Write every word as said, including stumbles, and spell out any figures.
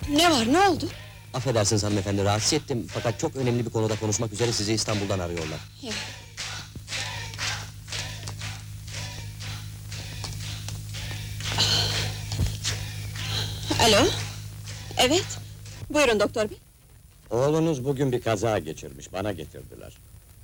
Ne var, ne oldu? Affedersiniz hanımefendi, rahatsız ettim. Fakat çok önemli bir konuda konuşmak üzere sizi İstanbul'dan arıyorlar. Ya. Alo? Evet. Buyurun doktor bey. Oğlunuz bugün bir kaza geçirmiş, bana getirdiler.